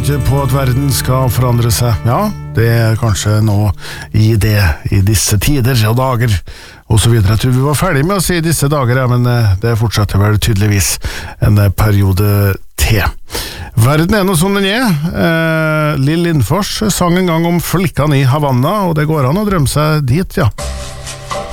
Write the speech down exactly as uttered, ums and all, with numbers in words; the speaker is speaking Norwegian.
ikke på at verden skal forandre seg. Ja, det er kanskje nå i det, i disse tider og dager, og så videre. Jeg tror vi var ferdig med å si disse dager, ja, men det fortsetter vel tydeligvis en periode til. Verden er noe som den er. Eh, Lill Lindfors sang en gang om flikkene i Havanna, og det går an å drømme seg dit, ja.